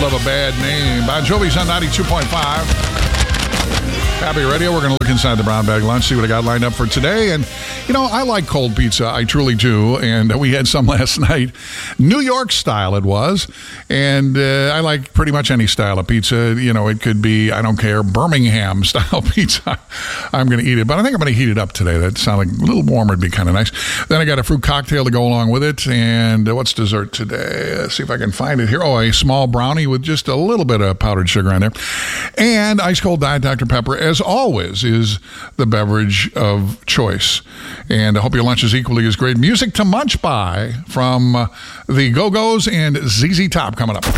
Love a Bad Name. Bon Jovi's on 92.5. Happy Radio. We're going to look inside the brown bag lunch, see what I got lined up for today. And, you know, I like cold pizza. I truly do. And we had some last night. New York style it was. And I like pretty much any style of pizza. You know, it could be, I don't care, Birmingham style pizza. I'm going to eat it. But I think I'm going to heat it up today. That sounds like a little warmer would be kind of nice. Then I got a fruit cocktail to go along with it. And what's dessert today? Let's see if I can find it here. Oh, a small brownie with just a little bit of powdered sugar on there. And ice cold Diet Dr. Pepper, as always, is the beverage of choice. And I hope your lunch is equally as great. Music to munch by from the Go-Go's and ZZ Top coming up.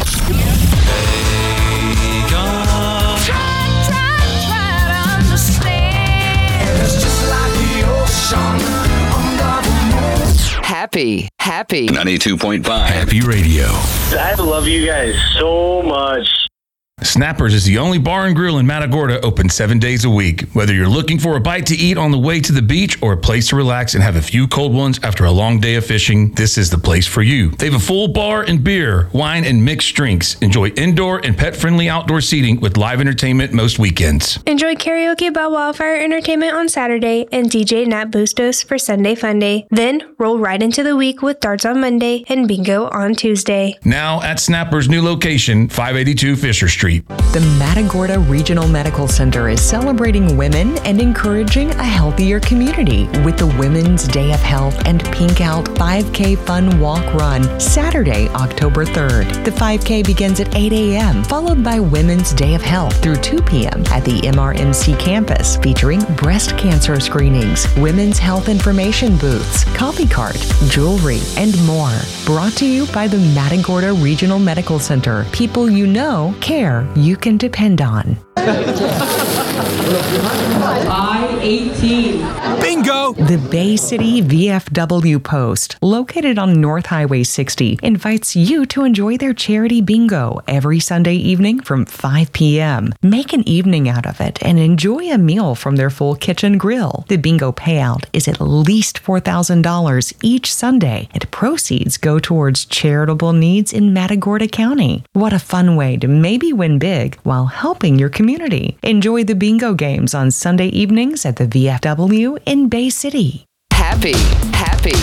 Happy 92.5 Happy Radio. I love you guys so much. Snappers is the only bar and grill in Matagorda open 7 days a week. Whether you're looking for a bite to eat on the way to the beach or a place to relax and have a few cold ones after a long day of fishing, this is the place for you. They have a full bar and beer, wine, and mixed drinks. Enjoy indoor and pet-friendly outdoor seating with live entertainment most weekends. Enjoy karaoke by Wildfire Entertainment on Saturday and DJ Nat Bustos for Sunday Funday. Then roll right into the week with darts on Monday and bingo on Tuesday. Now at Snappers' new location, 582 Fisher Street. The Matagorda Regional Medical Center is celebrating women and encouraging a healthier community with the Women's Day of Health and Pink Out 5K Fun Walk Run Saturday, October 3rd. The 5K begins at 8 a.m., followed by Women's Day of Health through 2 p.m. at the MRMC campus, featuring breast cancer screenings, women's health information booths, coffee cart, jewelry, and more. Brought to you by the Matagorda Regional Medical Center. People you know care you can depend on. I-18. Bingo! The Bay City VFW Post, located on North Highway 60, invites you to enjoy their charity bingo every Sunday evening from 5 p.m. Make an evening out of it and enjoy a meal from their full kitchen grill. The bingo payout is at least $4,000 each Sunday, and proceeds go towards charitable needs in Matagorda County. What a fun way to maybe win big while helping your community. Enjoy the bingo games on Sunday evenings at the VFW in Bay City. Happy